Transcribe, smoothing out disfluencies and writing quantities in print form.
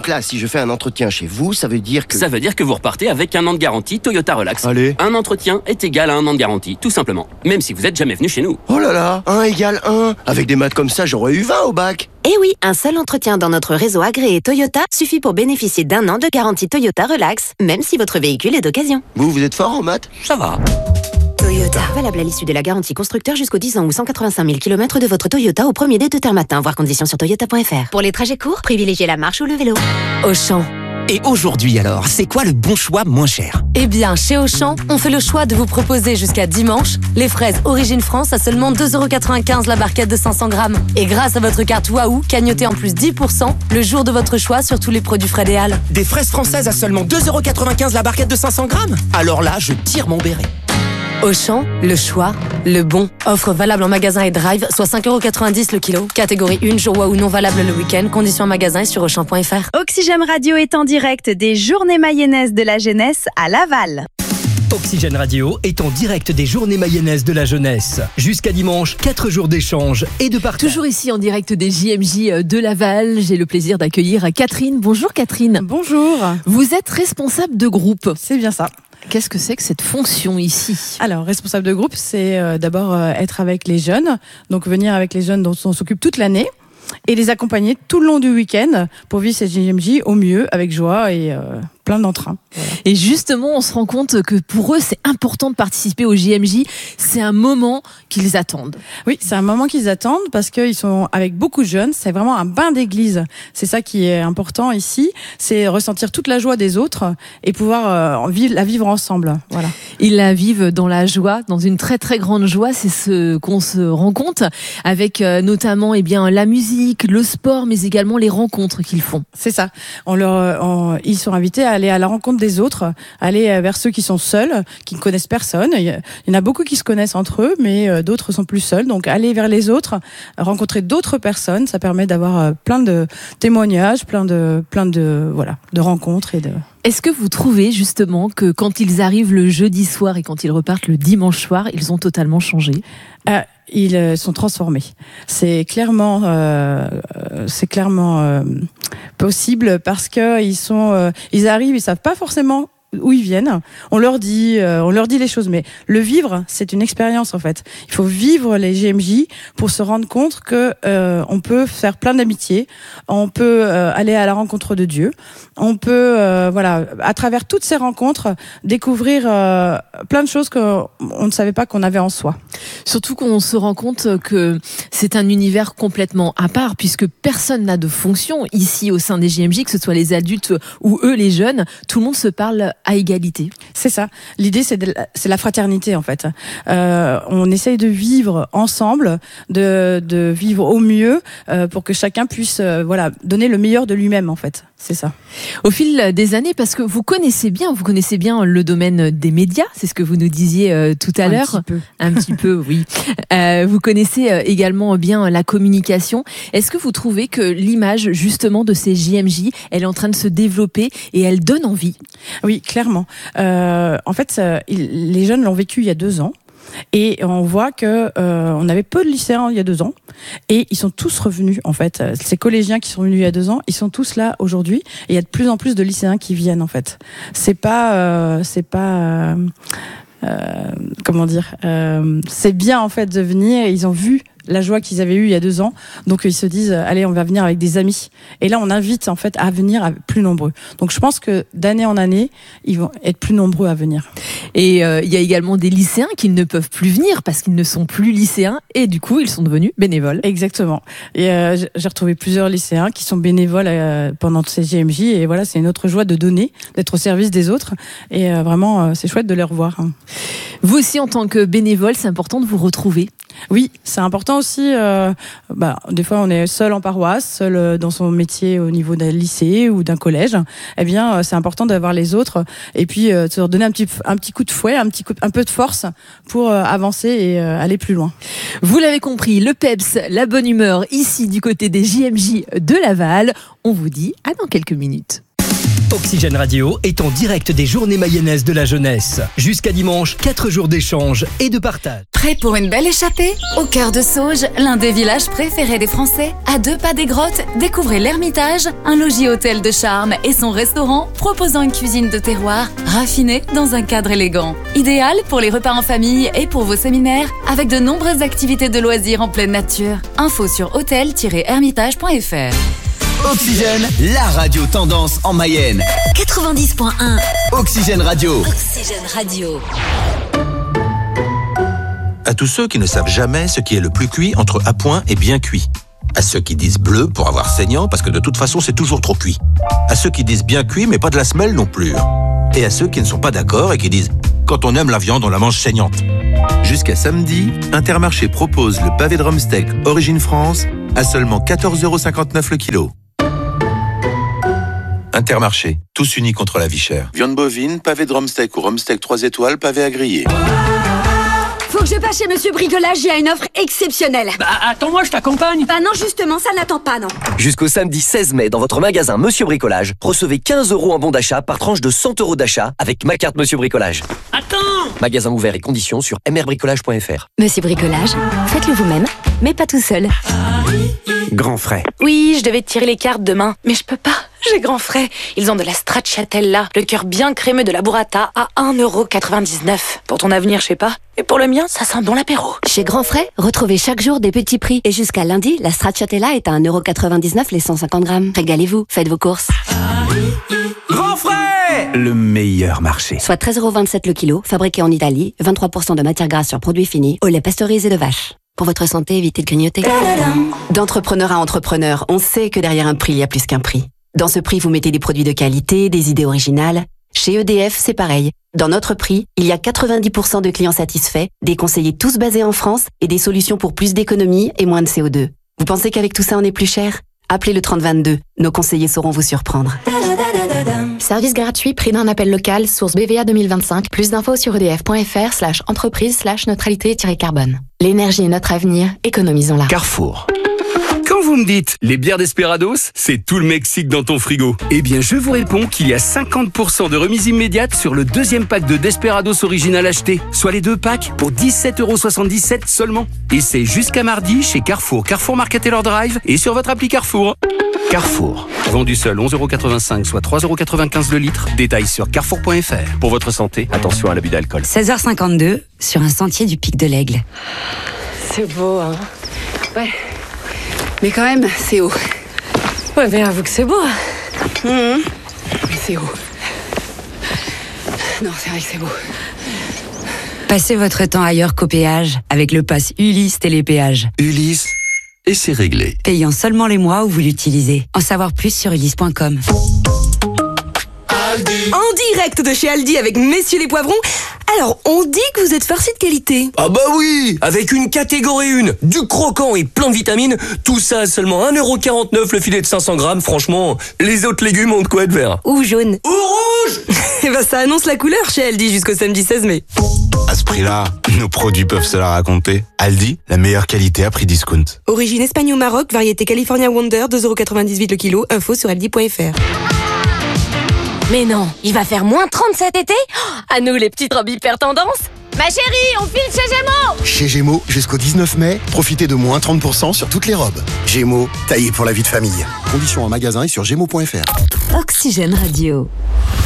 Donc là, si je fais un entretien chez vous, ça veut dire que... Ça veut dire que vous repartez avec 1 an de garantie Toyota Relax. Allez. Un entretien est égal à 1 an de garantie, tout simplement. Même si vous êtes jamais venu chez nous. Oh là là, 1 égale 1. Avec des maths comme ça, j'aurais eu 20 au bac. Eh oui, un seul entretien dans notre réseau agréé Toyota suffit pour bénéficier d'1 an de garantie Toyota Relax, même si votre véhicule est d'occasion. Vous êtes fort en maths? Ça va. Toyota. Valable à l'issue de la garantie constructeur jusqu'aux 10 ans ou 185 000 km de votre Toyota au premier des 2 termes matin. Voir conditions sur toyota.fr. Pour les trajets courts, privilégiez la marche ou le vélo. Auchan. Et aujourd'hui alors, c'est quoi le bon choix moins cher? Eh bien, chez Auchan, on fait le choix de vous proposer jusqu'à dimanche les fraises Origine France à seulement 2,95€ la barquette de 500 grammes. Et grâce à votre carte Waouh, cagnotez en plus 10% le jour de votre choix sur tous les produits frais des Halles. Des fraises françaises à seulement 2,95€ la barquette de 500 grammes? Alors là, je tire mon béret. Auchan, le choix, le bon. Offre valable en magasin et drive, soit 5,90€ le kilo. Catégorie 1, jour Waouh non valable le week-end. Conditions en magasin et sur auchan.fr. Oxygène Radio est en direct des Journées Mayonnaises de la Jeunesse à Laval. Oxygène Radio est en direct des Journées Mayonnaises de la Jeunesse. Jusqu'à dimanche, 4 jours d'échange et de partage. Toujours ici en direct des JMJ de Laval, j'ai le plaisir d'accueillir Catherine. Bonjour Catherine. Bonjour. Vous êtes responsable de groupe. C'est bien ça. Qu'est-ce que c'est que cette fonction ici? Alors, responsable de groupe, c'est d'abord être avec les jeunes, donc venir avec les jeunes dont on s'occupe toute l'année et les accompagner tout le long du week-end pour vivre cette JMJ au mieux, avec joie et plein d'entrain. Voilà. Et justement, on se rend compte que pour eux, c'est important de participer au JMJ. C'est un moment qu'ils attendent. Oui, c'est un moment qu'ils attendent parce qu'ils sont avec beaucoup de jeunes. C'est vraiment un bain d'église. C'est ça qui est important ici. C'est ressentir toute la joie des autres et pouvoir la vivre ensemble. Voilà. Ils la vivent dans la joie, dans une très très grande joie. C'est ce qu'on se rend compte avec notamment la musique, le sport, mais également les rencontres qu'ils font. C'est ça. Ils sont invités à aller à la rencontre des autres, aller vers ceux qui sont seuls, qui ne connaissent personne. Il y en a beaucoup qui se connaissent entre eux, mais d'autres sont plus seuls. Donc aller vers les autres, rencontrer d'autres personnes, ça permet d'avoir plein de témoignages, plein de rencontres et de... Est-ce que vous trouvez justement que quand ils arrivent le jeudi soir et quand ils repartent le dimanche soir, ils ont totalement changé? Ils sont transformés. C'est clairement possible parce que ils arrivent, ils savent pas forcément où ils viennent. On leur dit les choses, mais le vivre, c'est une expérience en fait. Il faut vivre les JMJ pour se rendre compte que on peut faire plein d'amitiés, on peut aller à la rencontre de Dieu, on peut à travers toutes ces rencontres découvrir plein de choses qu'on ne savait pas qu'on avait en soi. Surtout qu'on se rend compte que c'est un univers complètement à part puisque personne n'a de fonction ici au sein des JMJ, que ce soit les adultes ou eux les jeunes, tout le monde se parle à égalité. C'est ça. L'idée, c'est la fraternité, en fait. On essaye de vivre ensemble, de vivre au mieux pour que chacun puisse donner le meilleur de lui-même, en fait. C'est ça. Au fil des années, parce que vous connaissez bien le domaine des médias, c'est ce que vous nous disiez tout à l'heure. Un petit peu, oui. Vous connaissez également bien la communication. Est-ce que vous trouvez que l'image, justement, de ces JMJ, elle est en train de se développer et elle donne envie? Oui, clairement. En fait, les jeunes l'ont vécu il y a 2 ans. Et on voit que on avait peu de lycéens il y a 2 ans et ils sont tous revenus en fait. Ces collégiens qui sont venus il y a 2 ans, ils sont tous là aujourd'hui et il y a de plus en plus de lycéens qui viennent en fait. C'est bien en fait de venir. Ils ont vu la joie qu'ils avaient eue il y a 2 ans. Donc ils se disent, allez, on va venir avec des amis. Et là, on invite en fait à venir plus nombreux. Donc je pense que d'année en année, ils vont être plus nombreux à venir. Et il y a également des lycéens qui ne peuvent plus venir parce qu'ils ne sont plus lycéens et du coup, ils sont devenus bénévoles. Exactement. Et j'ai retrouvé plusieurs lycéens qui sont bénévoles pendant ces JMJ. Et voilà, c'est une autre joie de donner, d'être au service des autres. Et vraiment, c'est chouette de les revoir. Vous aussi, en tant que bénévole, c'est important de vous retrouver. Oui, c'est important aussi. Des fois, on est seul en paroisse, seul dans son métier au niveau d'un lycée ou d'un collège. Eh bien, c'est important d'avoir les autres et puis de leur donner un petit coup de fouet, un peu de force pour avancer et aller plus loin. Vous l'avez compris, le PEPS, la bonne humeur ici du côté des JMJ de Laval. On vous dit à dans quelques minutes. Oxygène Radio est en direct des Journées Mayennaises de la jeunesse. Jusqu'à dimanche, 4 jours d'échange et de partage. Prêt pour une belle échappée? Au cœur de Sauges, l'un des villages préférés des Français, à 2 pas des grottes, découvrez l'Ermitage, un logis-hôtel de charme et son restaurant proposant une cuisine de terroir raffinée dans un cadre élégant. Idéal pour les repas en famille et pour vos séminaires, avec de nombreuses activités de loisirs en pleine nature. Info sur hôtel-hermitage.fr. Oxygène, la radio tendance en Mayenne. 90.1. Oxygène Radio. Oxygène Radio. À tous ceux qui ne savent jamais ce qui est le plus cuit entre à point et bien cuit. À ceux qui disent bleu pour avoir saignant parce que de toute façon c'est toujours trop cuit. À ceux qui disent bien cuit mais pas de la semelle non plus. Et à ceux qui ne sont pas d'accord et qui disent quand on aime la viande on la mange saignante. Jusqu'à samedi, Intermarché propose le pavé de Rumsteak Origine France à seulement 14,59€ le kilo. Intermarché, tous unis contre la vie chère. Viande bovine, pavé de Rumsteak ou Rumsteak 3 étoiles, pavé à griller. Faut que je passe chez Monsieur Bricolage, il y a une offre exceptionnelle. Bah attends-moi, je t'accompagne. Bah non, justement, ça n'attend pas, non. Jusqu'au samedi 16 mai, dans votre magasin Monsieur Bricolage, recevez 15 € en bon d'achat par tranche de 100 € d'achat avec ma carte Monsieur Bricolage. Attends! Magasin ouvert et conditions sur mrbricolage.fr. Monsieur Bricolage, faites-le vous-même, mais pas tout seul. Grand frais. Oui, je devais tirer les cartes demain, mais je peux pas. J'ai grand frais. Ils ont de la stracciatella, le cœur bien crémeux de la burrata à 1,99€. Pour ton avenir, je sais pas. Et pour le mien, ça sent bon l'apéro. Chez Grand Frais, retrouvez chaque jour des petits prix. Et jusqu'à lundi, la stracciatella est à 1,99€ les 150 grammes. Régalez-vous, faites vos courses. Grand frais! Le meilleur marché. Soit 13,27€ le kilo, fabriqué en Italie, 23% de matière grasse sur produits finis, au lait pasteurisé de vache. Pour votre santé, évitez de grignoter. D'entrepreneur à entrepreneur, on sait que derrière un prix, il y a plus qu'un prix. Dans ce prix, vous mettez des produits de qualité, des idées originales. Chez EDF, c'est pareil. Dans notre prix, il y a 90% de clients satisfaits, des conseillers tous basés en France et des solutions pour plus d'économie et moins de CO2. Vous pensez qu'avec tout ça, on est plus cher? Appelez le 3022. Nos conseillers sauront vous surprendre. Service gratuit, prix d'un appel local, source BVA 2025. Plus d'infos sur edf.fr/entreprise/neutralité-carbone. L'énergie est notre avenir, économisons-la. Carrefour. Quand vous me dites les bières Desperados, c'est tout le Mexique dans ton frigo. Eh bien, je vous réponds qu'il y a 50% de remise immédiate sur le 2e pack de Desperados original acheté, soit les 2 packs pour 17,77€ seulement. Et c'est jusqu'à mardi chez Carrefour, Carrefour Market et leur Drive et sur votre appli Carrefour. Carrefour. Vendu seul 11,85€, soit 3,95€ le litre. Détails sur carrefour.fr. Pour votre santé, attention à l'abus d'alcool. 16h52, sur un sentier du Pic de l'Aigle. C'est beau, hein. Ouais. Mais quand même, c'est haut. Ouais, mais avoue que c'est beau. Mais c'est haut. Non, c'est vrai que c'est beau. Passez votre temps ailleurs qu'au péage avec le pass Ulysse Télépéage. Ulysse, et c'est réglé. Payant seulement les mois où vous l'utilisez. En savoir plus sur ulysse.com. En direct de chez Aldi avec Messieurs les Poivrons. Alors, on dit que vous êtes farcis de qualité. Ah bah oui, avec une catégorie 1, du croquant et plein de vitamines, tout ça à seulement 1,49€ le filet de 500 grammes. Franchement, les autres légumes ont de quoi être verts. Ou jaune. Ou rouge. Et bah ça annonce la couleur chez Aldi jusqu'au samedi 16 mai. À ce prix-là, nos produits peuvent se la raconter. Aldi, la meilleure qualité à prix discount. Origine Espagne ou Maroc, variété California Wonder, 2,98€ le kilo, info sur aldi.fr. Mais non, il va faire moins 30 cet été? À nous les petites robes hyper tendance. Ma chérie, on file chez Gémeaux. Chez Gémeaux, jusqu'au 19 mai, profitez de moins 30% sur toutes les robes. Gémeaux, taillé pour la vie de famille. Conditions en magasin et sur gémeaux.fr. Oxygène Radio.